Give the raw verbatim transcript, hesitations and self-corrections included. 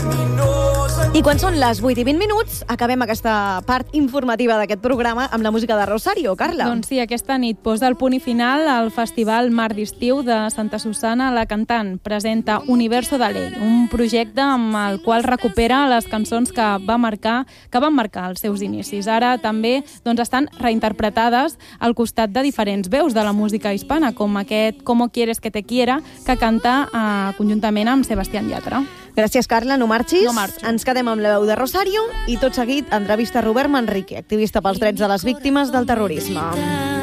I quan són les vuit i vint minuts, acabem aquesta part informativa d'aquest programa amb la música de Rosario. Carla. Doncs sí, aquesta nit posa el punt i final al Festival Mar d'Estiu de Santa Susana. La cantant presenta Universo de Ley, un projecte amb el qual recupera les cançons que, va marcar, que van marcar els seus inicis. Ara també doncs, estan reinterpretades al costat de diferents veus de la música hispana, com aquest Como quieres que te quiera, que canta eh, conjuntament amb Sebastián Yatra. Gràcies, Carla, no marxis. No marxo. Ens quedem amb la veu de Rosario i tot seguit entrevista a Robert Manrique, activista pels drets de les víctimes del terrorisme.